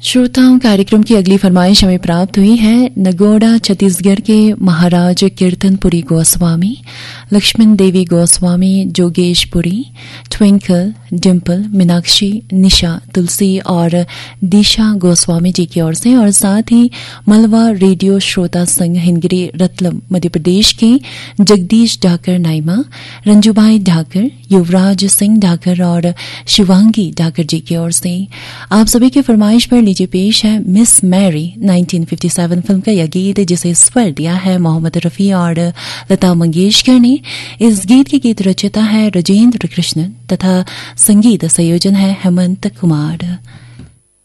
श्रोताओं, कार्यक्रम की अगली फरमाइश हमें प्राप्त हुई है नगोड़ा छत्तीसगढ़ के महाराज कीर्तनपुरी गोस्वामी, लक्ष्मण देवी गोस्वामी, जोगेशपुरी, ट्विंकल, डिम्पल, मीनाक्षी, निशा, तुलसी और दिशा गोस्वामी जी की ओर से, और साथ ही मलवा रेडियो श्रोता संघ हिंगरी रतलम मध्य प्रदेश के जगदीश ढाकर नाइमा, रंजूभाई ढाकर, युवराज सिंह ढाकर और शिवांगी ढाकर जी की ओर से। आप सभी की फरमाइश पर लीजिए पेश है मिस मैरी 1957 फिल्म का यह गीत, जिसे स्वर दिया है मोहम्मद रफी और लता मंगेशकर ने। इस गीत के गीत रचयिता है राजेंद्र कृष्णन तथा संगीत संयोजन है हेमंत कुमार।